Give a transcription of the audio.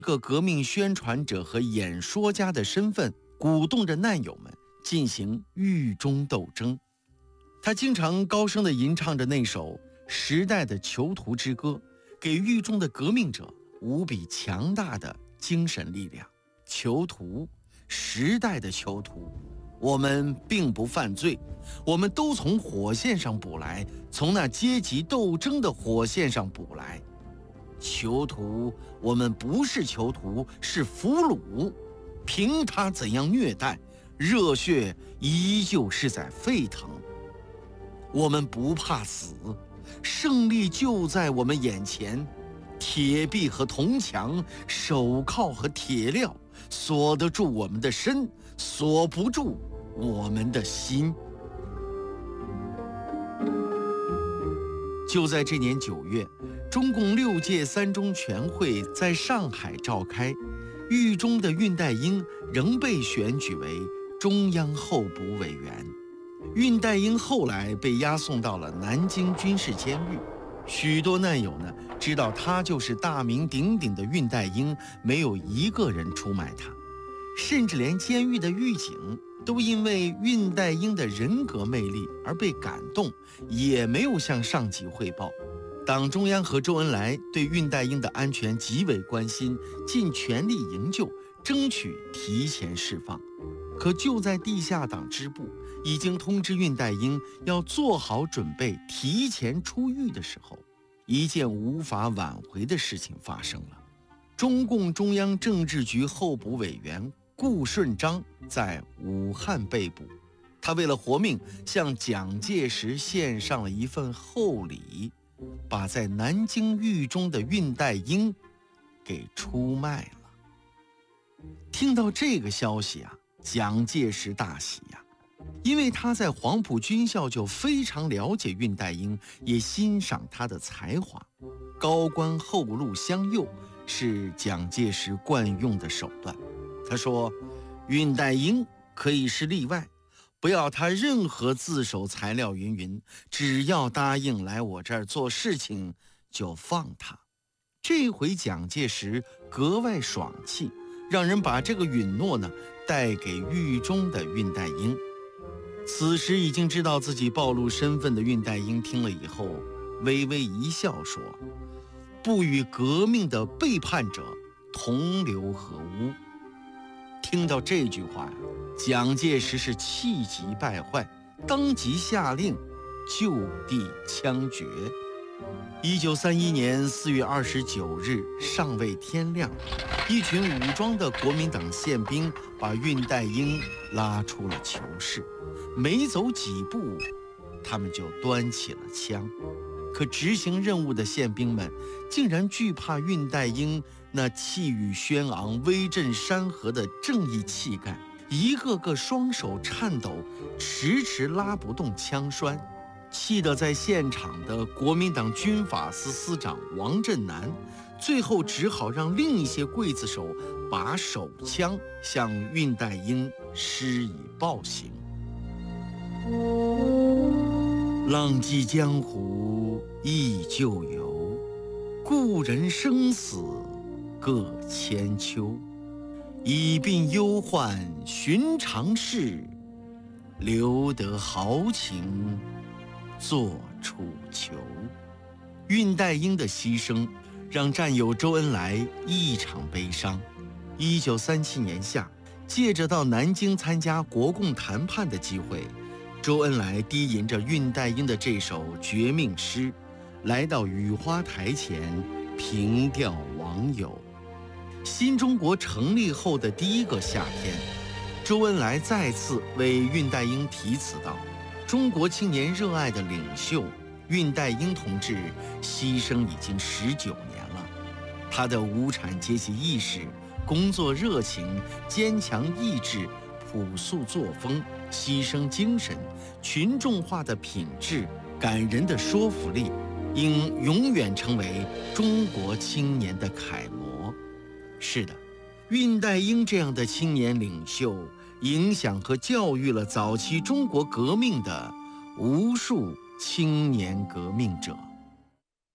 个革命宣传者和演说家的身份，鼓动着难友们进行狱中斗争。他经常高声地吟唱着那首时代的囚徒之歌，给狱中的革命者无比强大的精神力量。囚徒，时代的囚徒，我们并不犯罪，我们都从火线上捕来，从那阶级斗争的火线上捕来。囚徒，我们不是囚徒，是俘虏，凭他怎样虐待，热血依旧是在沸腾。我们不怕死，胜利就在我们眼前。铁壁和铜墙，手铐和铁镣，锁得住我们的身，锁不住我们的心。就在这年9月，中共6届3中全会在上海召开，狱中的恽代英仍被选举为中央候补委员。恽代英后来被押送到了南京军事监狱，许多难友呢知道他就是大名鼎鼎的恽代英，没有一个人出卖他，甚至连监狱的狱警都因为恽代英的人格魅力而被感动，也没有向上级汇报。党中央和周恩来对恽代英的安全极为关心，尽全力营救，争取提前释放。可就在地下党支部已经通知恽代英要做好准备提前出狱的时候，一件无法挽回的事情发生了。中共中央政治局候补委员顾顺章在武汉被捕，他为了活命向蒋介石献上了一份厚礼，把在南京狱中的恽代英给出卖了。听到这个消息啊，蒋介石大喜呀，因为他在黄埔军校就非常了解恽代英，也欣赏他的才华。高官厚禄相诱是蒋介石惯用的手段。他说，恽代英可以是例外，不要他任何自首材料云云，只要答应来我这儿做事情就放他。这回蒋介石格外爽气，让人把这个允诺呢带给狱中的恽代英。此时已经知道自己暴露身份的恽代英听了以后微微一笑，说，不与革命的背叛者同流合污。听到这句话呀，蒋介石是气急败坏，当即下令就地枪决。1931年4月29日尚未天亮，一群武装的国民党宪兵把恽代英拉出了囚室，没走几步，他们就端起了枪。可执行任务的宪兵们竟然惧怕恽代英那气宇轩昂、威震山河的正义气概，一个个双手颤抖，迟迟拉不动枪栓。气得在现场的国民党军法司司长王震南，最后只好让另一些刽子手把手枪向恽代英施以暴行。浪迹江湖忆旧游，故人生死各千秋。以病忧患寻常事，留得豪情作楚囚。恽代英的牺牲让战友周恩来异常悲伤。1937年夏，借着到南京参加国共谈判的机会，周恩来低吟着恽代英的这首绝命诗，来到雨花台前凭吊亡友。新中国成立后的第一个夏天，周恩来再次为恽代英题词道，中国青年热爱的领袖恽代英同志牺牲已经19年了，他的无产阶级意识、工作热情、坚强意志、朴素作风、牺牲精神、群众化的品质、感人的说服力，应永远成为中国青年的楷模。是的，恽代英这样的青年领袖，影响和教育了早期中国革命的无数青年革命者。